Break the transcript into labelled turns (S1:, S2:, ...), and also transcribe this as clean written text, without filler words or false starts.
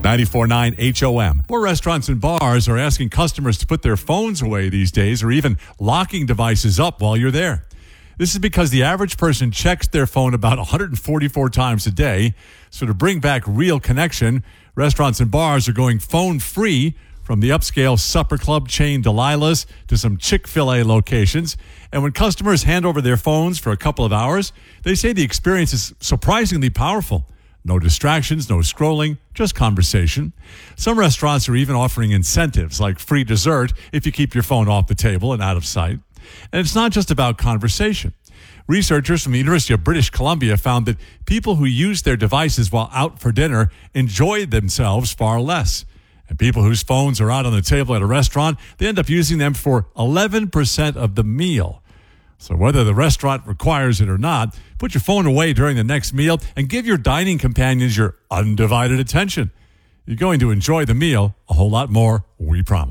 S1: 94.9 HOM. More restaurants and bars are asking customers to put their phones away these days or even locking devices up while you're there. This is because the average person checks their phone about 144 times a day. So to bring back real connection, restaurants and bars are going phone-free, from the upscale supper club chain Delilah's to some Chick-fil-A locations. And when customers hand over their phones for a couple of hours, they say the experience is surprisingly powerful. No distractions, no scrolling, just conversation. Some restaurants are even offering incentives like free dessert if you keep your phone off the table and out of sight. And it's not just about conversation. Researchers from the University of British Columbia found that people who use their devices while out for dinner enjoy themselves far less. And people whose phones are out on the table at a restaurant, they end up using them for 11% of the meal. So whether the restaurant requires it or not, put your phone away during the next meal and give your dining companions your undivided attention. You're going to enjoy the meal a whole lot more, we promise.